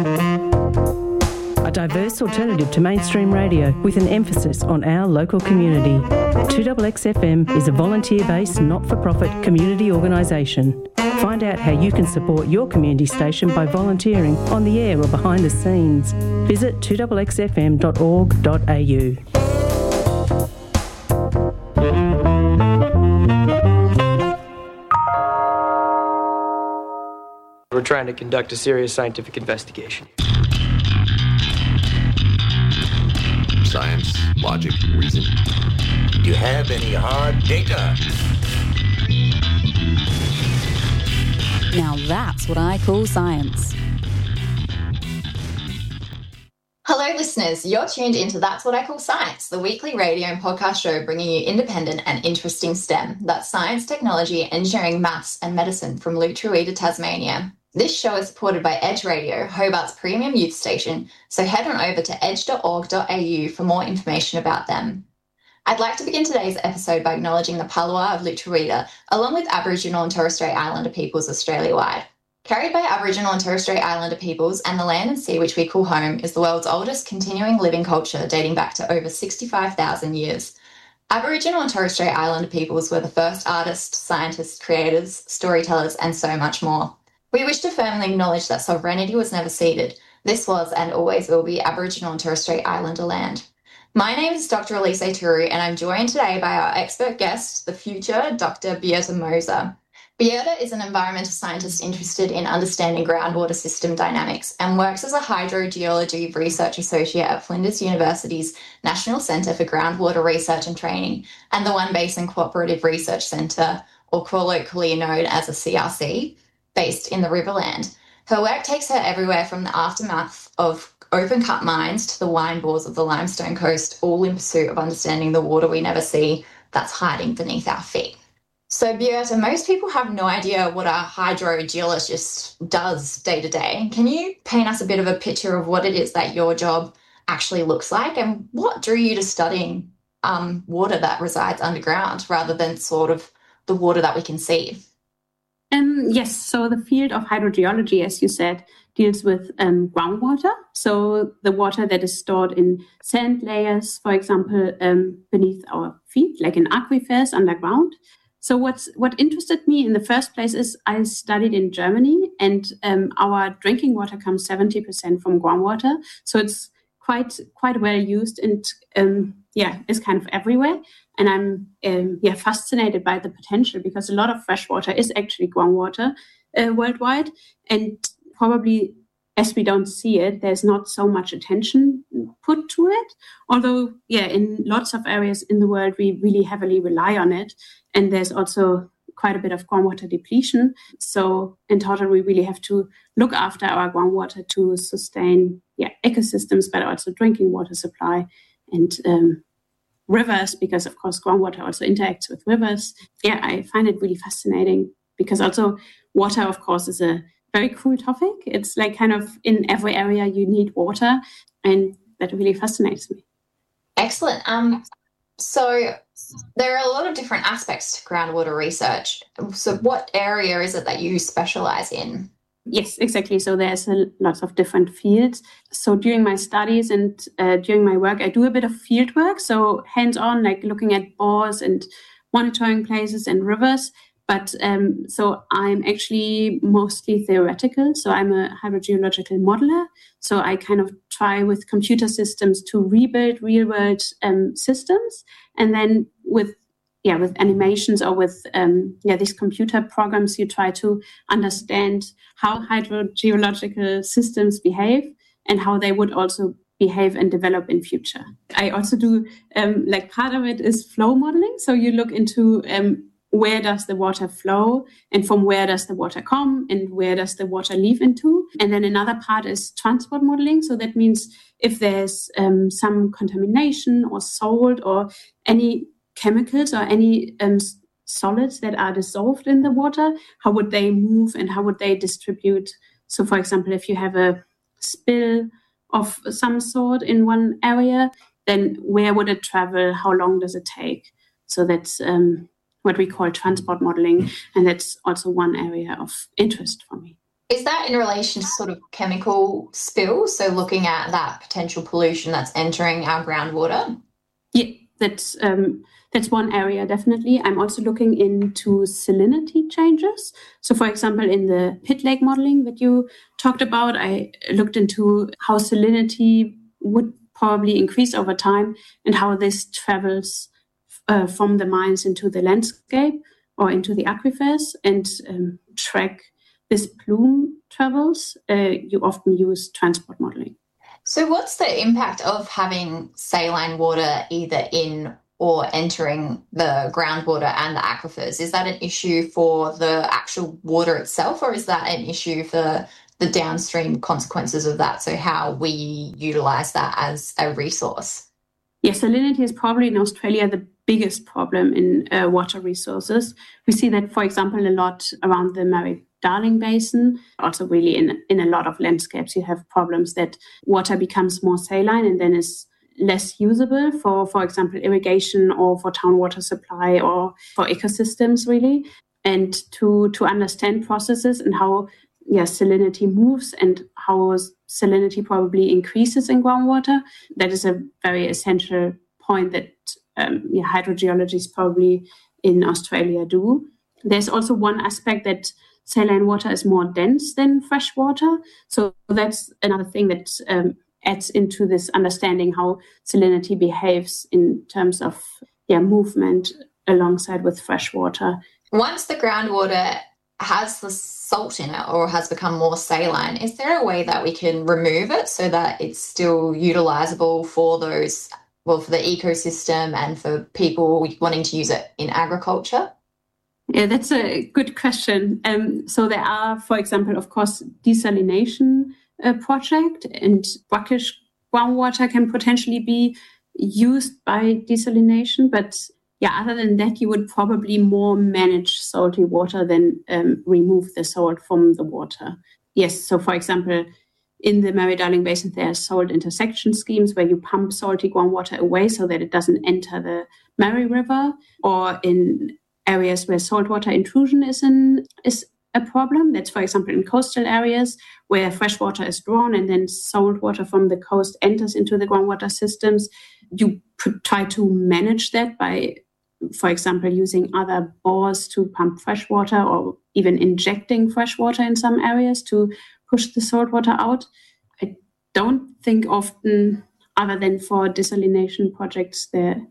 A diverse alternative to mainstream radio with an emphasis on our local community. 2XXFM is a volunteer-based, not-for-profit community organisation. Find out how you can support your community station by volunteering on the air or behind the scenes. Visit 2XXFM.org.au. We're trying to conduct a serious scientific investigation. Science, logic, reason. Do you have any hard data? Now that's what I call science. Hello listeners, you're tuned into That's What I Call Science, the weekly radio and podcast show bringing you independent and interesting STEM. That's science, technology, engineering, maths and medicine from Lutruwita, Tasmania. This show is supported by Edge Radio, Hobart's premium youth station, so head on over to edge.org.au for more information about them. I'd like to begin today's episode by acknowledging the Palawa of Lutruwita, along with Aboriginal and Torres Strait Islander peoples Australia-wide. Carried by Aboriginal and Torres Strait Islander peoples and the land and sea which we call home is the world's oldest continuing living culture dating back to over 65,000 years. Aboriginal and Torres Strait Islander peoples were the first artists, scientists, creators, storytellers and so much more. We wish to firmly acknowledge that sovereignty was never ceded. This was and always will be Aboriginal and Torres Strait Islander land. My name is Dr. Elise Turu and I'm joined today by our expert guest, the future Dr. Beata Moser. Beata is an environmental scientist interested in understanding groundwater system dynamics and works as a hydrogeology research associate at Flinders University's National Centre for Groundwater Research and Training and the One Basin Cooperative Research Centre, or colloquially known as a CRC, based in the Riverland. Her work takes her everywhere from the aftermath of open-cut mines to the wine bores of the limestone coast, all in pursuit of understanding the water we never see that's hiding beneath our feet. So, Beata, most people have no idea what a hydrogeologist does day to day. Can you paint us a bit of a picture of what it is that your job actually looks like and what drew you to studying water that resides underground rather than sort of the water that we can see? Yes, so the field of hydrogeology, as you said, deals with groundwater. So the water that is stored in sand layers, for example, beneath our feet, like in aquifers underground. So what interested me in the first place is I studied in Germany and our drinking water comes 70% from groundwater. So it's quite well used and it's kind of everywhere. And I'm fascinated by the potential because a lot of fresh water is actually groundwater worldwide. And probably as we don't see it, there's not so much attention put to it. Although, in lots of areas in the world, we really heavily rely on it. And there's also quite a bit of groundwater depletion. So in total, we really have to look after our groundwater to sustain ecosystems, but also drinking water supply and rivers, because of course groundwater also interacts with rivers. I find it really fascinating because also water, of course, is a very cool topic. It's like kind of in every area you need water, and that really fascinates me. Excellent. So there are a lot of different aspects to groundwater research. So what area is it that you specialize in? Yes, exactly. So there's lots of different fields. So during my studies and during my work, I do a bit of field work. So hands-on, like looking at bores and monitoring places and rivers. But so I'm actually mostly theoretical. So I'm a hydrogeological modeler. So I kind of try with computer systems to rebuild real-world systems. And then with animations or with these computer programs, you try to understand how hydrogeological systems behave and how they would also behave and develop in future. I also do, part of it is flow modeling. So you look into where does the water flow and from where does the water come and where does the water leave into. And then another part is transport modeling. So that means if there's some contamination or salt or any chemicals or any solids that are dissolved in the water, how would they move and how would they distribute? So, for example, if you have a spill of some sort in one area, then where would it travel? How long does it take? So that's what we call transport modeling. And that's also one area of interest for me. Is that in relation to sort of chemical spills? So looking at that potential pollution that's entering our groundwater? Yeah, that's one area, definitely. I'm also looking into salinity changes. So, for example, in the pit lake modeling that you talked about, I looked into how salinity would probably increase over time and how this travels from the mines into the landscape or into the aquifers, and track this plume travels. You often use transport modeling. So what's the impact of having saline water either in or entering the groundwater and the aquifers? Is that an issue for the actual water itself, or is that an issue for the downstream consequences of that? So how we utilise that as a resource? Yeah, salinity is probably in Australia the biggest problem in water resources. We see that, for example, a lot around the Murray-Darling Basin. Also really in a lot of landscapes, you have problems that water becomes more saline and then is less usable for example, irrigation or for town water supply or for ecosystems, really. And to understand processes and how salinity moves and how salinity probably increases in groundwater, that is a very essential point that hydrogeologists probably in Australia do. There's also one aspect that saline water is more dense than fresh water. So that's another thing that adds into this understanding how salinity behaves in terms of movement alongside with fresh water. Once the groundwater has the salt in it or has become more saline, is there a way that we can remove it so that it's still utilisable for those, for the ecosystem and for people wanting to use it in agriculture? Yeah, that's a good question. So there are, for example, of course, desalination project, and brackish groundwater can potentially be used by desalination. But other than that, you would probably more manage salty water than remove the salt from the water. Yes, so for example, in the Murray-Darling Basin, there are salt intersection schemes where you pump salty groundwater away so that it doesn't enter the Murray River, or in areas where saltwater intrusion is a problem. That's, for example, in coastal areas where fresh water is drawn and then salt water from the coast enters into the groundwater systems. You try to manage that by, for example, using other bores to pump fresh water, or even injecting fresh water in some areas to push the salt water out. I don't think often, other than for desalination projects, the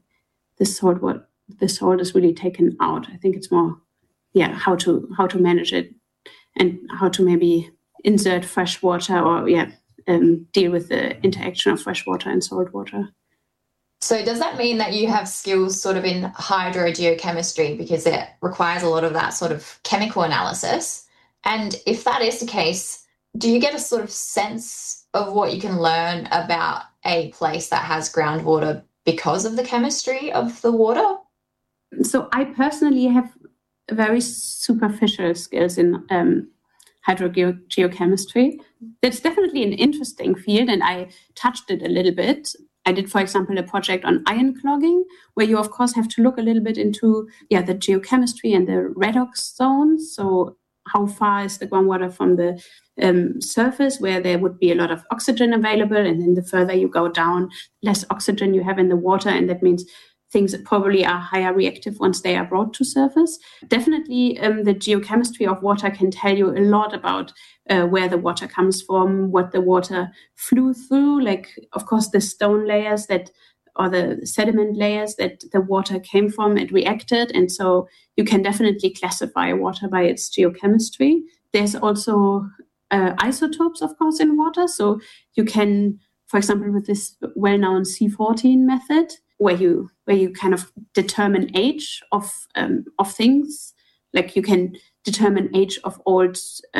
salt is really taken out. I think it's more how to manage it and how to maybe insert fresh water or deal with the interaction of fresh water and salt water. So does that mean that you have skills sort of in hydrogeochemistry, because it requires a lot of that sort of chemical analysis? And if that is the case, do you get a sort of sense of what you can learn about a place that has groundwater because of the chemistry of the water? So I personally have very superficial skills in hydrogeochemistry. That's definitely an interesting field, and I touched it a little bit. I did, for example, a project on ion clogging, where you, of course, have to look a little bit into the geochemistry and the redox zones. So how far is the groundwater from the surface, where there would be a lot of oxygen available, and then the further you go down, less oxygen you have in the water, and that means things probably are higher reactive once they are brought to surface. Definitely, the geochemistry of water can tell you a lot about where the water comes from, what the water flew through, like, of course, the stone layers or the sediment layers that the water came from, it reacted. And so you can definitely classify water by its geochemistry. There's also isotopes, of course, in water. So you can, for example, with this well-known C14 method, where you kind of determine age of things, like you can determine age of old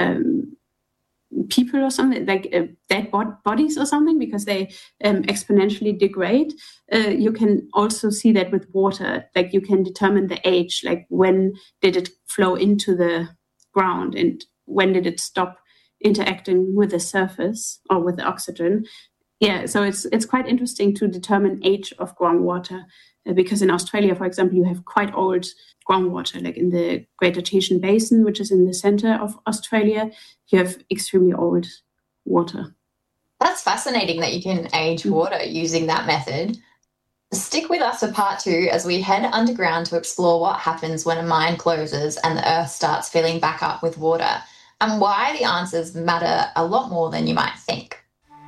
people or something, like dead bodies or something, because they exponentially degrade. You can also see that with water, like you can determine the age, like when did it flow into the ground and when did it stop interacting with the surface or with the oxygen. Yeah, so it's quite interesting to determine age of groundwater because in Australia, for example, you have quite old groundwater, like in the Greater Teeshan Basin, which is in the center of Australia, you have extremely old water. That's fascinating that you can age water using that method. Stick with us for part 2 as we head underground to explore what happens when a mine closes and the earth starts filling back up with water, and why the answers matter a lot more than you might think.